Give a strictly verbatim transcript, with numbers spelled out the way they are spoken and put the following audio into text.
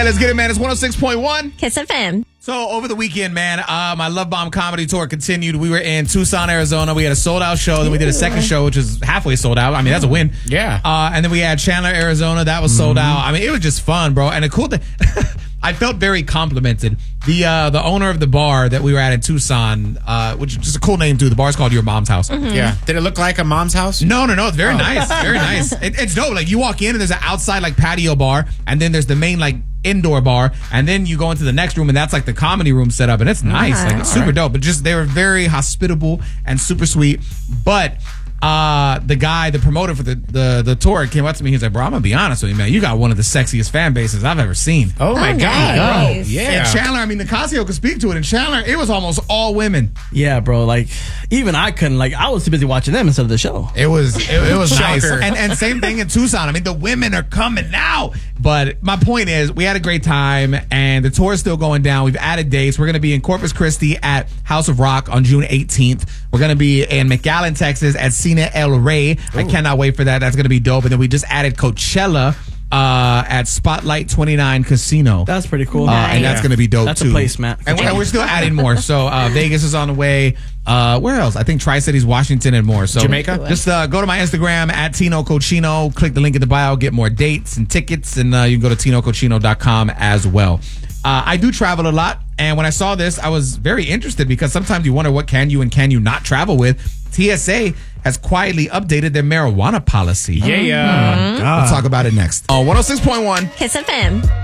Let's get it, man. It's one oh six point one. Kiss F M. So over the weekend, man, uh, my Love Bomb comedy tour continued. We were in Tucson, Arizona. We had a sold out show. Then we did a second show, which was halfway sold out. I mean, that's a win. Yeah. Uh, and then we had Chandler, Arizona. That was sold out. I mean, it was just fun, bro. And the cool thing, I felt very complimented. The uh, the owner of the bar that we were at in Tucson, uh, which is just a cool name too. The bar's called Your Mom's House. Mm-hmm. Yeah. Did it look like a mom's house? No, no, no. It's very Oh. nice. Very nice. It, it's dope. Like you walk in and there's an outside like patio bar, and then there's the main like indoor bar, and then you go into the next room, and that's like the comedy room set up, and it's nice. Like it's super right. dope. But just they were very hospitable and super sweet. But uh, the guy, the promoter for the, the the tour, came up to me. He's like, "Bro, I'm gonna be honest with you, man. You got one of the sexiest fan bases I've ever seen." Oh my Oh, god. nice. Bro. Yeah. And Chandler, I mean, Nicasio could speak to it. And Chandler, it was almost all women. Yeah, bro. Like, even I couldn't. Like, I was too busy watching them instead of the show. It was it, it was nice. Shocker. And and same thing in Tucson. I mean, the women are coming now. But my point is, we had a great time, and the tour is still going down. We've added dates. We're going to be in Corpus Christi at House of Rock on June eighteenth. We're going to be in McAllen, Texas at Cine El Rey. I cannot wait for that. That's going to be dope. And then we just added Coachella uh, at Spotlight twenty-nine Casino. That's pretty cool. Uh, and that's Yeah. going to be dope, That's too. a place, Matt. And we're, and we're still adding more. So uh, Vegas is on the way. Uh, where else? I think Tri-Cities, Washington, and more. So Jamaica? Just uh, go to my Instagram, at Tino Cochino. Click the link in the bio. Get more dates and tickets. And uh, you can go to tino cochino dot com as well. Uh, I do travel a lot. And when I saw this, I was very interested because sometimes you wonder what can you and can you not travel with. T S A has quietly updated their marijuana policy. Yeah. We'll talk about it next. On one oh six point one. Kiss F M.